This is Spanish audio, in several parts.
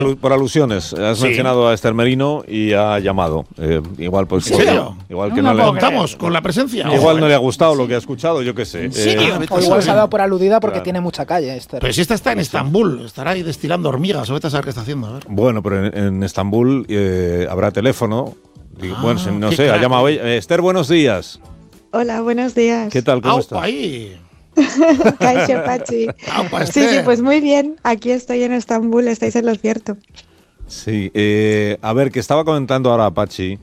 Por alusiones, has mencionado a Esther Merino y ha llamado. Igual pues. ¿En serio? Igual que no le contamos con la presencia. Igual no le ha gustado lo que ha escuchado, yo qué sé. ¿En serio? O igual se ha dado por aludida porque tiene mucha calle, Esther. Pero si esta está en Estambul, estará ahí destilando hormigas, o vete a saber qué está haciendo. A ver. Bueno, pero en Estambul habrá teléfono. Bueno, no sé, ha llamado ella. Esther, buenos días. Hola, buenos días. ¿Qué tal? ¿Cómo estás? Ahí. Kaixo, Pachi. Sí, pues muy bien. Aquí estoy en Estambul, estáis en lo cierto. Sí, a ver, que estaba comentando ahora Pachi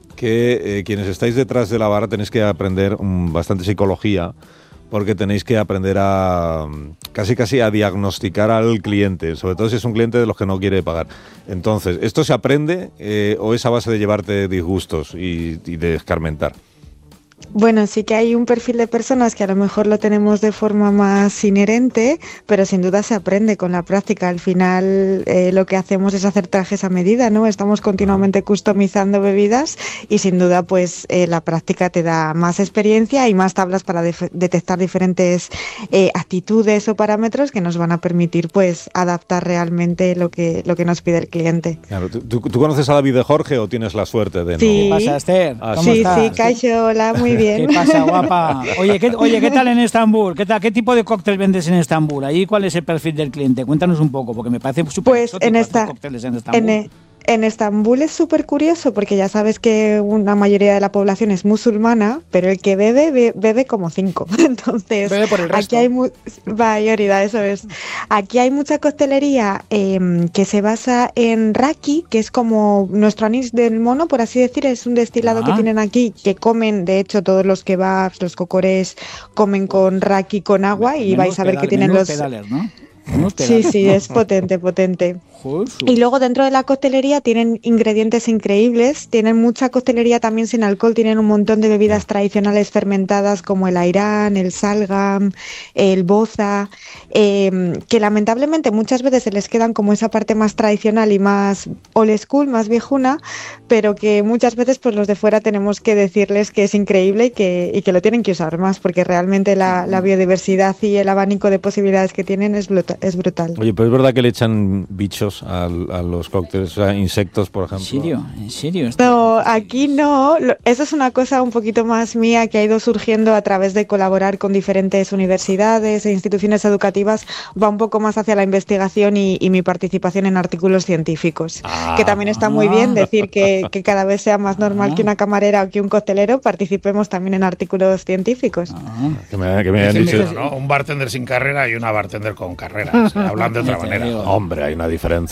que quienes estáis detrás de la barra tenéis que aprender bastante psicología, porque tenéis que aprender a casi a diagnosticar al cliente, sobre todo si es un cliente de los que no quiere pagar. Entonces, ¿esto se aprende o es a base de llevarte disgustos y de escarmentar? Bueno, sí que hay un perfil de personas que a lo mejor lo tenemos de forma más inherente, pero sin duda se aprende con la práctica. Al final lo que hacemos es hacer trajes a medida, ¿no? Estamos continuamente customizando bebidas y sin duda pues la práctica te da más experiencia y más tablas para detectar diferentes actitudes o parámetros que nos van a permitir pues adaptar realmente lo que nos pide el cliente. Claro, ¿tú conoces a David de Jorge o tienes la suerte de no? Sí. ¿Qué pasa, Esther? ¿Cómo estás? Sí, Kaixo, hola, muy bien. ¿Qué pasa, guapa? Oye, ¿qué tal en Estambul? ¿Qué tipo de cóctel vendes en Estambul? ¿Ahí cuál es el perfil del cliente? Cuéntanos un poco, porque me parece súper exótico hacer cócteles en Estambul. En Estambul es súper curioso porque ya sabes que una mayoría de la población es musulmana, pero el que bebe como 5. Entonces, bebe por el resto. Aquí hay mayoría, eso es. Aquí hay mucha coctelería que se basa en raki, que es como nuestro anís del mono, por así decir, es un destilado que tienen aquí, que comen, de hecho, todos los kebabs, los cocorés, comen con raki con agua y vais a ver que tienen los... Pedales, ¿no? Sí, es potente. Y luego dentro de la coctelería tienen ingredientes increíbles, tienen mucha coctelería también sin alcohol, tienen un montón de bebidas tradicionales fermentadas como el airán, el salgam, el boza, que lamentablemente muchas veces se les quedan como esa parte más tradicional y más old school, más viejuna, pero que muchas veces pues los de fuera tenemos que decirles que es increíble y que lo tienen que usar más, porque realmente la biodiversidad y el abanico de posibilidades que tienen es brutal. Oye, pero es verdad que le echan bichos a los cócteles, o sea, insectos, por ejemplo. ¿En serio? No, aquí no. Eso es una cosa un poquito más mía que ha ido surgiendo a través de colaborar con diferentes universidades e instituciones educativas. Va un poco más hacia la investigación y mi participación en artículos científicos. Que también está muy bien decir que cada vez sea más normal que una camarera o que un coctelero participemos también en artículos científicos. Que me habían dicho, ¿no? Un bartender sin carrera y una bartender con carrera, hablando de otra manera. Hombre, hay una diferencia.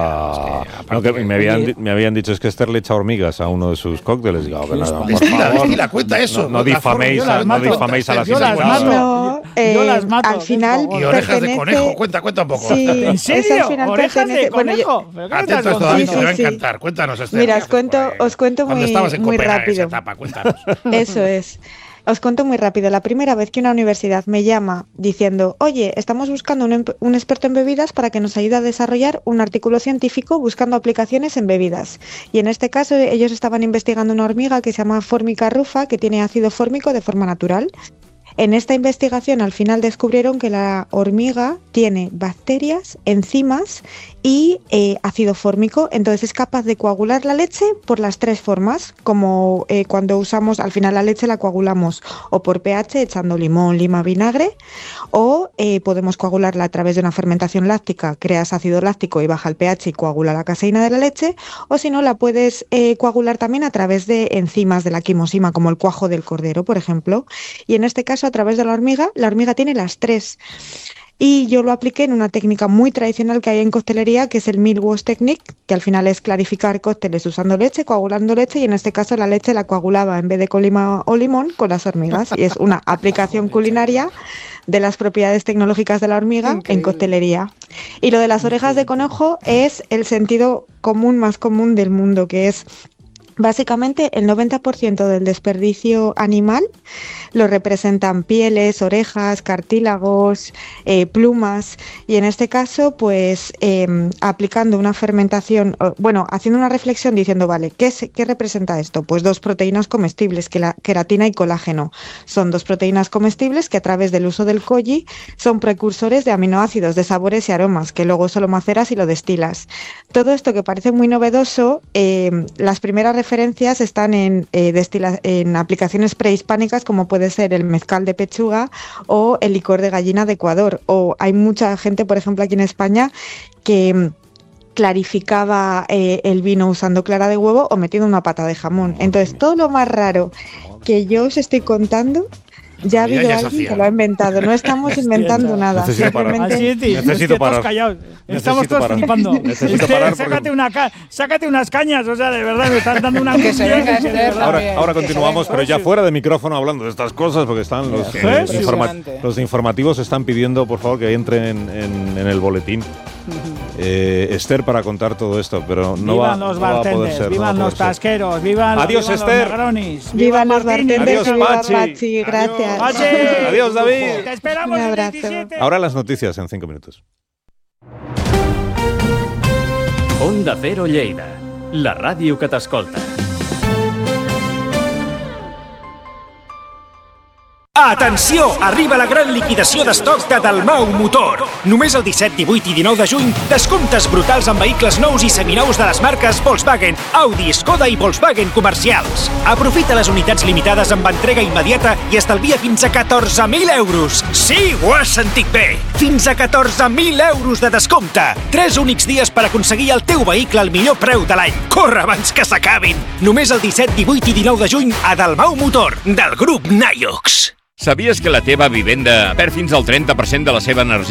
Me habían dicho es que Esther le echa hormigas a uno de sus cócteles. Digo, que nada, por favor, destila, cuenta eso. No difaméis a las Yo las mato. Yo las mato. Al final y orejas de conejo, cuenta un poco. Sí, ¿En serio? ¿Orejas de conejo? Atento a esto, David, te va a encantar. Cuéntanos, Esther. Mira, os cuento muy rápido. Cuéntanos. Eso es. Os cuento muy rápido. La primera vez que una universidad me llama diciendo, oye, estamos buscando un experto en bebidas para que nos ayude a desarrollar un artículo científico buscando aplicaciones en bebidas. Y en este caso ellos estaban investigando una hormiga que se llama Formica rufa, que tiene ácido fórmico de forma natural. En esta investigación al final descubrieron que la hormiga tiene bacterias, enzimas y ácido fórmico, entonces es capaz de coagular la leche por las 3 formas, como cuando usamos, al final la leche la coagulamos o por pH echando limón, lima, vinagre, o podemos coagularla a través de una fermentación láctica, creas ácido láctico y baja el pH y coagula la caseína de la leche, o si no la puedes coagular también a través de enzimas de la quimosima, como el cuajo del cordero, por ejemplo, y en este caso a través de la hormiga tiene las 3. Y yo lo apliqué en una técnica muy tradicional que hay en coctelería, que es el milk wash technique, que al final es clarificar cócteles usando leche, coagulando leche, y en este caso la leche la coagulaba en vez de con lima o limón con las hormigas. Y es una aplicación culinaria de las propiedades tecnológicas de la hormiga en coctelería. Y lo de las orejas de conejo es el sentido común más común del mundo, que es Básicamente, el 90% del desperdicio animal lo representan pieles, orejas, cartílagos, plumas, y en este caso, pues aplicando una fermentación, haciendo una reflexión diciendo, vale, ¿qué representa esto? Pues 2 proteínas comestibles, queratina y colágeno. Son 2 proteínas comestibles que a través del uso del koji son precursores de aminoácidos, de sabores y aromas, que luego solo maceras y lo destilas. Todo esto que parece muy novedoso, las primeras referencias están en aplicaciones prehispánicas, como puede ser el mezcal de pechuga o el licor de gallina de Ecuador. O hay mucha gente, por ejemplo, aquí en España, que clarificaba el vino usando clara de huevo o metiendo una pata de jamón. Entonces, todo lo más raro que yo os estoy contando, ya ha habido alguien que lo ha inventado. No estamos inventando nada. Necesito parar. Estamos todos flipando. Sácate unas cañas, o sea, de verdad me están dando una... Ahora continuamos, pero ya fuera de micrófono hablando de estas cosas, porque están los informativos están pidiendo, por favor, que entren en el boletín. Esther, para contar todo esto, pero no va a poder ser. Vivan los tasqueros, vivan Adiós, Esther. los Negronis. Vivan los bartenders y viva Pachi. Gracias. Adiós, David. Te esperamos el 27. Ahora las noticias en 5 minutos. Onda Cero Lleida, la ràdio que t'escolta. Atenció! Arriba la gran liquidació d'estocs de Dalmau Motor. Només el 17, 18 i 19 de juny, descomptes brutals en vehicles nous i seminous de les marques Volkswagen, Audi, Skoda i Volkswagen comercials. Aprofita les unitats limitades amb entrega immediata i estalvia fins a 14.000 euros. Sí, ho has sentit bé! Fins a 14.000 euros de descompte! 3 únics dies per aconseguir el teu vehicle al millor preu de l'any. Corre abans que s'acabin! Només el 17, 18 i 19 de juny a Dalmau Motor, del grup Naiox. Sabies que la teva vivenda perd fins al 30% de la seva energia